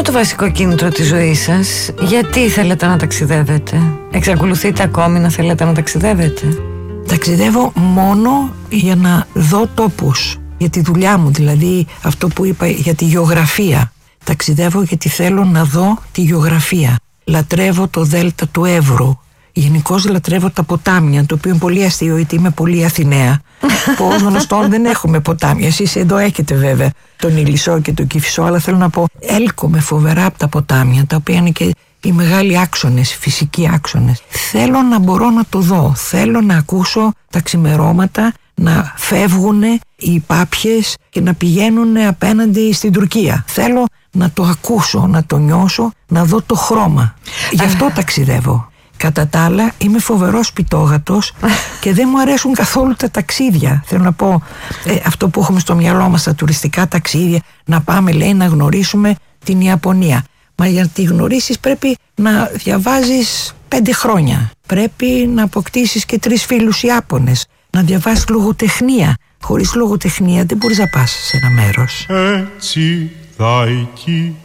το βασικό κίνητρο της ζωής σας? Γιατί θέλετε να ταξιδεύετε? Εξακολουθείτε ακόμη να θέλετε να ταξιδεύετε? Ταξιδεύω μόνο για να δω τόπους. Για τη δουλειά μου, δηλαδή αυτό που είπα για τη γεωγραφία. Ταξιδεύω γιατί θέλω να δω τη γεωγραφία. Λατρεύω το Δέλτα του Εύρου. Γενικώς λατρεύω τα ποτάμια, το οποίο είναι πολύ αστείο, γιατί είμαι πολύ Αθηναία. Ως γνωστόν δεν έχουμε ποτάμια. Εσείς εδώ έχετε βέβαια τον Ηλισσό και τον Κηφισό, αλλά θέλω να πω, έλκομαι φοβερά από τα ποτάμια, τα οποία είναι και οι μεγάλοι άξονες, οι φυσικοί άξονες. Θέλω να μπορώ να το δω. Θέλω να ακούσω τα ξημερώματα να φεύγουν οι πάπιες και να πηγαίνουν απέναντι στην Τουρκία. Θέλω να το ακούσω, να το νιώσω, να δω το χρώμα. Γι' αυτό ταξιδεύω. Κατά τα άλλα είμαι φοβερός πιτόγατος και δεν μου αρέσουν καθόλου τα ταξίδια. Θέλω να πω, αυτό που έχουμε στο μυαλό μας, τα τουριστικά ταξίδια, να πάμε, λέει, να γνωρίσουμε την Ιαπωνία. Μα για να τη γνωρίσεις πρέπει να διαβάζεις 5 χρόνια. Πρέπει να αποκτήσεις και 3 φίλους Ιάπωνες. Να διαβάσεις λογοτεχνία. Χωρίς λογοτεχνία δεν μπορείς να πας σε ένα μέρος. Έτσι θα εκεί